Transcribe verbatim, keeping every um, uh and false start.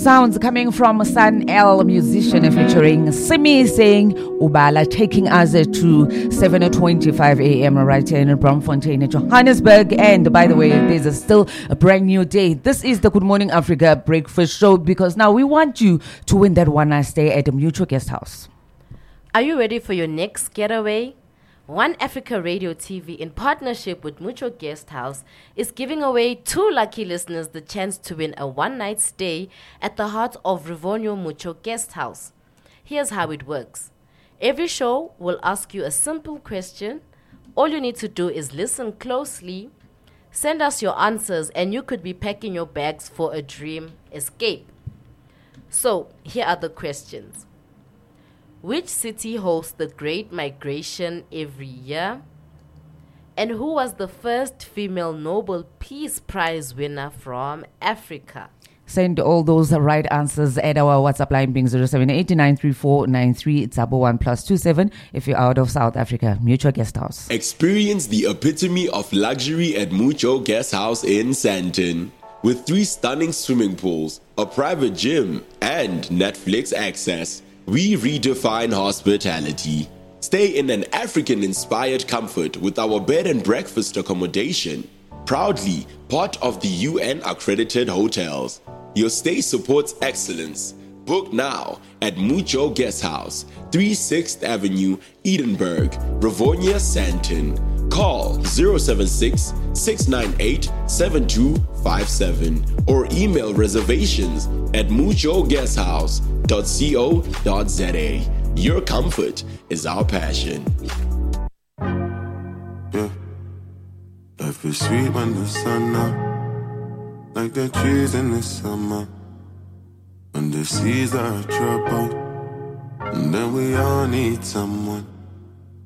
sounds coming from Sun L musician featuring Simi saying Ubala, taking us to seven twenty-five a.m. right here in Braamfontein, Johannesburg. And by the way, there's a still a brand new day. This is the Good Morning Africa Breakfast Show, because now we want you to win that one night stay at the Mutual Guest House. Are you ready for your next getaway? One Africa Radio T V, in partnership with Mutual Guest House, is giving away two lucky listeners the chance to win a one-night stay at the heart of Rivonia Mutual Guest House. Here's how it works. Every show will ask you a simple question. All you need to do is listen closely, send us your answers, and you could be packing your bags for a dream escape. So, here are the questions. Which city hosts the Great Migration every year? And who was the first female Nobel Peace Prize winner from Africa? Send all those right answers at our WhatsApp line being zero seven eight nine three four nine three double one plus two seven if you're out of South Africa. Mutual Guest House. Experience the epitome of luxury at Mutual Guest House in Sandton. With three stunning swimming pools, a private gym, and Netflix access, we redefine hospitality. Stay in an African-inspired comfort with our bed and breakfast accommodation. Proudly part of the U N-accredited hotels. Your stay supports excellence. Book now at Mutual Guest House, thirty-sixth Avenue, Edinburgh, Rivonia, Sandton. Call zero seven six, six nine eight, seven two five seven or email reservations at mutual guest house dot co dot za. Your comfort is our passion. Yeah. Life is sweet when the sun out, like the trees in the summer. When the seas are troubled, and then we all need someone